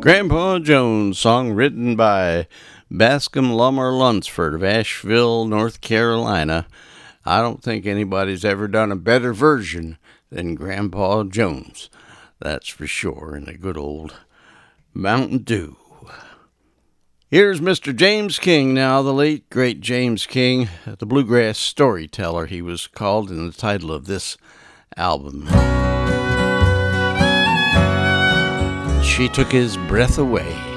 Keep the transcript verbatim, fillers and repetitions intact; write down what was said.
Grandpa Jones, song written by Bascom Lummer Lunsford of Asheville, North Carolina. I don't think anybody's ever done a better version than Grandpa Jones. That's for sure, in a good old Mountain Dew. Here's Mister James King now, the late, great James King, the bluegrass storyteller he was called in the title of this album. She took his breath away.